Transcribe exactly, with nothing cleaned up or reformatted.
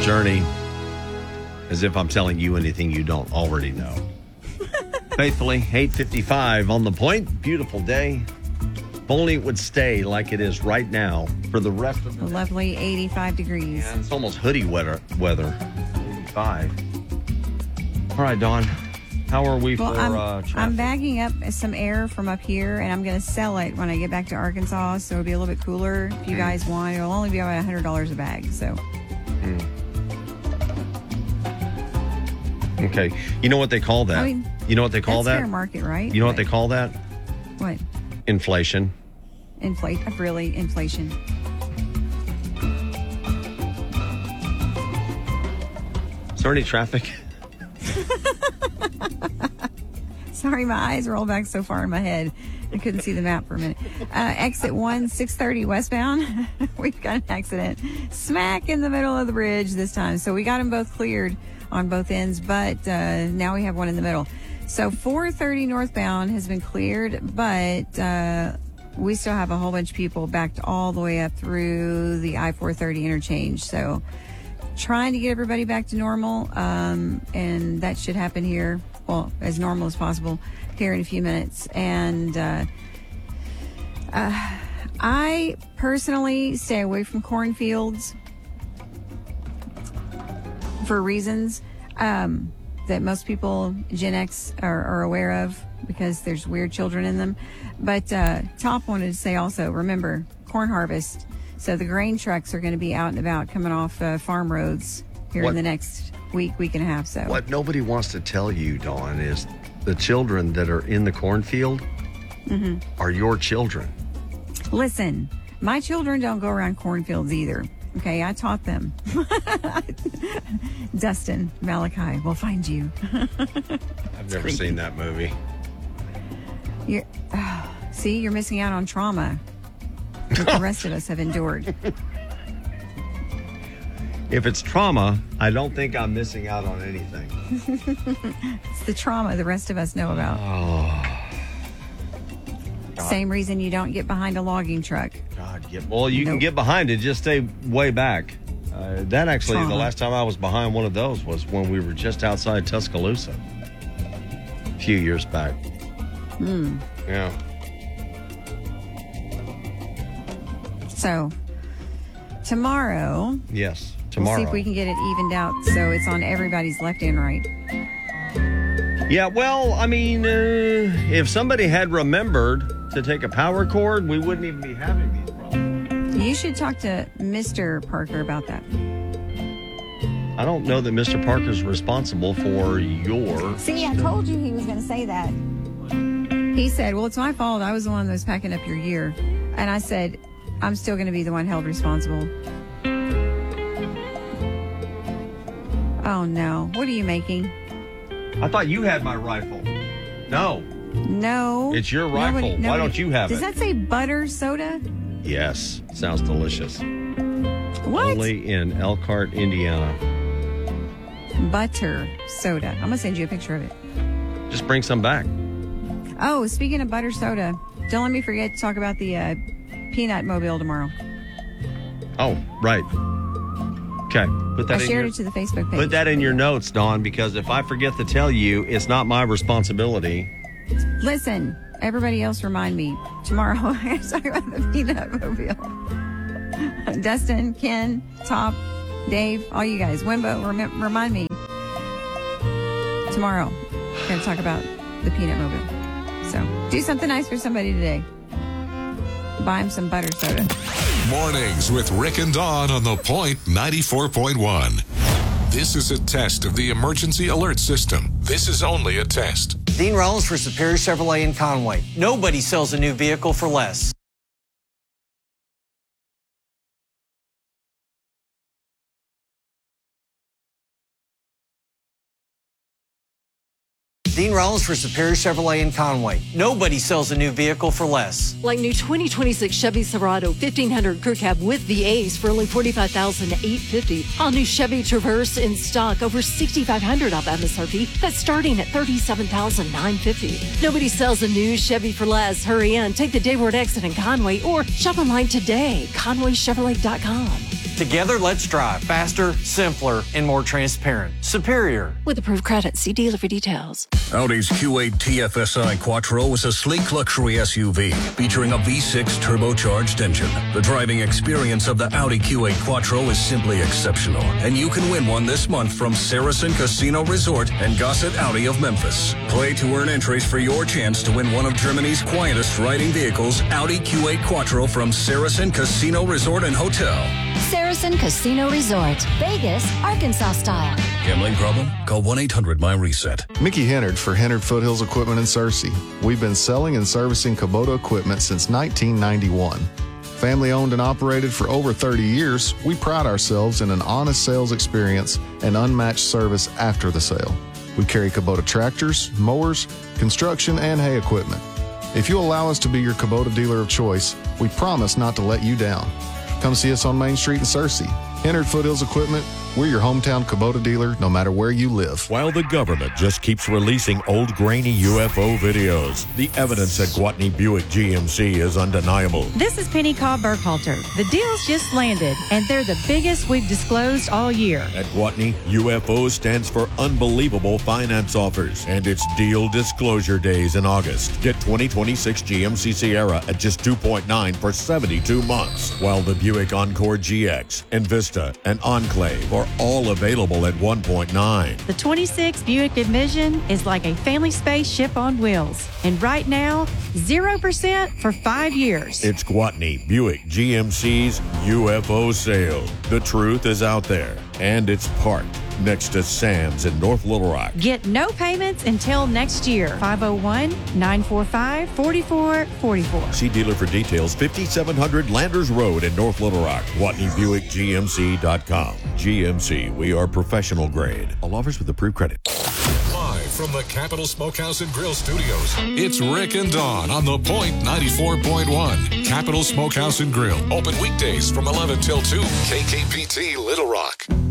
Journey, as if I'm telling you anything you don't already know. Faithfully, eight fifty-five on the point. Beautiful day. If only it would stay like it is right now for the rest of the day. Lovely eighty-five degrees. Yeah, it's almost hoodie weather. weather. eighty-five. All right, Dawn. How are we well, for I'm, uh, traffic? I'm bagging up some air from up here, and I'm going to sell it when I get back to Arkansas, so it'll be a little bit cooler. If you mm. guys want, it'll only be about one hundred dollars a bag. So. Mm. Okay. You know what they call that? I mean, you know what they call that's that? Fair market, right? You know what? what they call that? What? Inflation. Inflate. Really, inflation. Is there any traffic? Sorry, my eyes rolled back so far in my head. I couldn't see the map for a minute. Uh, exit one, six thirty westbound. We've got an accident smack in the middle of the bridge this time. So we got them both cleared on both ends, but uh, now we have one in the middle. So four thirty northbound has been cleared, but uh, we still have a whole bunch of people backed all the way up through the I four thirty interchange. So trying to get everybody back to normal, um, and that should happen here, well, as normal as possible here in a few minutes. And uh, uh, I personally stay away from cornfields for reasons um, that most people, Gen X, are, are aware of because there's weird children in them. But uh, Top wanted to say also, remember, corn harvest. So the grain trucks are going to be out and about coming off uh, farm roads here what, in the next week, week and a half. So what nobody wants to tell you, Dawn, is the children that are in the cornfield mm-hmm. are your children. Listen, my children don't go around cornfields either. Okay, I taught them. Dustin, Malachi, we'll find you. I've never creepy. seen that movie. You're, oh, see, you're missing out on trauma that the rest of us have endured. If it's trauma, I don't think I'm missing out on anything. It's the trauma the rest of us know about. Oh. Same reason you don't get behind a logging truck. God, get, well, you nope. can get behind it. Just stay way back. Uh, that actually, Trauma. The last time I was behind one of those was when we were just outside Tuscaloosa a few years back. Hmm. Yeah. So, tomorrow. Yes, tomorrow. We'll see if we can get it evened out so it's on everybody's left and right. Yeah, well, I mean, uh, if somebody had remembered to take a power cord, we wouldn't even be having these problems. You should talk to Mister Parker about that. I don't know that Mister Parker's responsible for your... See, I told you he was going to say that. He said, well, it's my fault. I was the one that was packing up your gear. And I said, I'm still going to be the one held responsible. Oh, no. What are you making? I thought you had my rifle. No. No. It's your rifle. Nobody, nobody, Why don't you have does it? Does that say butter soda? Yes. Sounds delicious. What? Only in Elkhart, Indiana. Butter soda. I'm going to send you a picture of it. Just bring some back. Oh, speaking of butter soda, don't let me forget to talk about the uh, Peanut Mobile tomorrow. Oh, right. Okay. Put that I in shared your, it to the Facebook page. Put that in your notes, Dawn, because if I forget to tell you, it's not my responsibility. Listen, everybody else remind me. Tomorrow, I'm going to talk about the Peanut Mobile. Dustin, Ken, Top, Dave, all you guys. Wimbo, rem- remind me. Tomorrow, we're going to talk about the Peanut Mobile. So, do something nice for somebody today. Buy him some butter soda. Mornings with Rick and Dawn on The Point ninety-four point one. This is a test of the emergency alert system. This is only a test. Dean Rollins for Superior Chevrolet in Conway. Nobody sells a new vehicle for less. Dean Rollins for Superior Chevrolet in Conway. Nobody sells a new vehicle for less. Like new twenty twenty-six Chevy Silverado fifteen hundred Crew Cab with V A's for only forty-five thousand eight hundred fifty dollars. All new Chevy Traverse in stock over six thousand five hundred dollars off M S R P. That's starting at thirty-seven thousand nine hundred fifty dollars. Nobody sells a new Chevy for less. Hurry in, take the Dayward exit in Conway or shop online today, Conway Chevrolet dot com. Together, let's drive faster, simpler, and more transparent. Superior. With approved credit, see dealer for details. Audi's Q eight T F S I Quattro is a sleek luxury S U V featuring a V six turbocharged engine. The driving experience of the Audi Q eight Quattro is simply exceptional, and you can win one this month from Saracen Casino Resort and Gossett Audi of Memphis. Play to earn entries for your chance to win one of Germany's quietest riding vehicles, Audi Q eight Quattro from Saracen Casino Resort and Hotel. Saracen Casino Resort, Vegas, Arkansas style. Gambling problem? Call one eight hundred my reset. Mickey Hennard for Hennard Foothills Equipment in Searcy. We've been selling and servicing Kubota equipment since nineteen ninety-one. Family owned and operated for over thirty years, we pride ourselves in an honest sales experience and unmatched service after the sale. We carry Kubota tractors, mowers, construction, and hay equipment. If you allow us to be your Kubota dealer of choice, we promise not to let you down. Come see us on Main Street in Searcy. Hennard Foothills Equipment, we're your hometown Kubota dealer no matter where you live. While the government just keeps releasing old grainy U F O videos, the evidence at Gwatney Buick G M C is undeniable. This is Penny Cobb Burkhalter. The deals just landed, and they're the biggest we've disclosed all year. At Gwatney, U F O stands for Unbelievable Finance Offers, and it's Deal Disclosure Days in August. Get twenty twenty-six G M C Sierra at just two point nine for seventy-two months, while the Buick Encore G X and Vista and Enclave are all available at one point nine. The twenty-six Buick Envision is like a family spaceship on wheels. And right now, zero percent for five years. It's Gwatney Buick G M C's U F O sale. The truth is out there, and it's parked next to Sam's in North Little Rock. Get no payments until next year. five oh one, nine four five, four four four four. See dealer for details. fifty-seven hundred Landers Road in North Little Rock. Gwatney Buick G M C dot com. G M C, we are professional grade. All offers with approved credit. Live from the Capital Smokehouse and Grill Studios, it's Rick and Dawn on The Point ninety-four point one. Capital Smokehouse and Grill. Open weekdays from eleven till two. K K P T Little Rock.